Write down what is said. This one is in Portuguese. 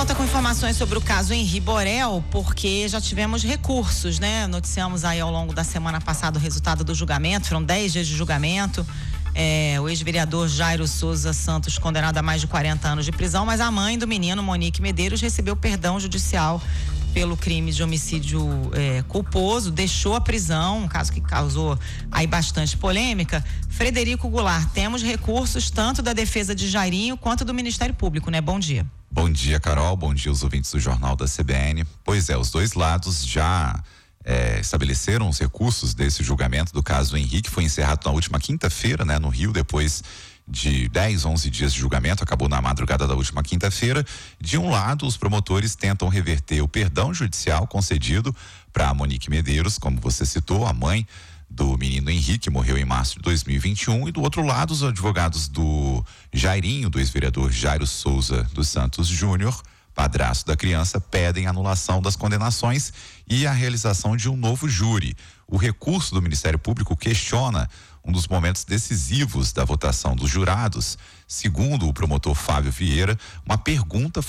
Volta com informações sobre o caso Henri Borel, porque já tivemos recursos, né? Noticiamos aí ao longo da semana passada o resultado do julgamento, foram 10 dias de julgamento. O ex-vereador Jairo Souza Santos, condenado a mais de 40 anos de prisão, mas a mãe do menino, Monique Medeiros, recebeu perdão judicial pelo crime de homicídio culposo, deixou a prisão, um caso que causou aí bastante polêmica. Frederico Goulart, temos recursos tanto da defesa de Jairinho quanto do Ministério Público, né? Bom dia. Bom dia, Carol. Bom dia aos ouvintes do Jornal da CBN. Pois é, os dois lados já estabeleceram os recursos desse julgamento do caso Henrique, foi encerrado na última quinta-feira, né, no Rio, depois de 10, 11 dias de julgamento, acabou na madrugada da última quinta-feira. De um lado, os promotores tentam reverter o perdão judicial concedido para Monique Medeiros, como você citou, a mãe do menino Henrique, que morreu em março de 2021, e do outro lado, os advogados do Jairinho, do ex-vereador Jairo Souza dos Santos Júnior, padrasto da criança, pedem anulação das condenações e a realização de um novo júri. O recurso do Ministério Público questiona um dos momentos decisivos da votação dos jurados. Segundo o promotor Fábio Vieira, uma pergunta